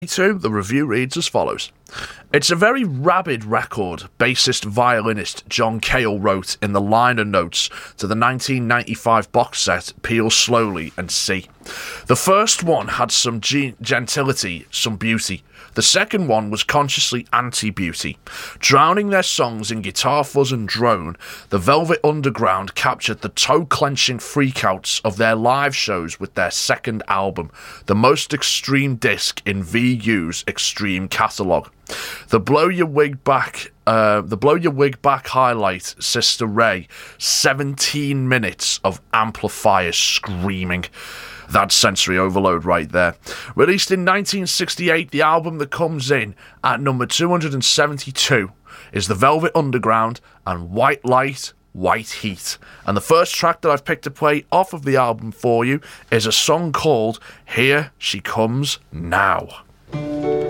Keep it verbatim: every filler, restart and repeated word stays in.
Two, the review reads as follows. It's a very rabid record, bassist violinist John Cale wrote in the liner notes to the nineteen ninety-five box set Peel Slowly and See. The first one had some ge- gentility, some beauty. The second one was consciously anti-beauty. Drowning their songs in guitar fuzz and drone, the Velvet Underground captured the toe-clenching freakouts of their live shows with their second album, the most extreme disc in V U's extreme catalogue. The Blow Your Wig Back, uh, the Blow Your Wig Back highlight, Sister Ray, seventeen minutes of amplifiers screaming. That's sensory overload right there. Released in nineteen sixty-eight, the album that comes in at number two hundred seventy-two is The Velvet Underground and White Light, White Heat. And the first track that I've picked to play off of the album for you is a song called Here She Comes Now.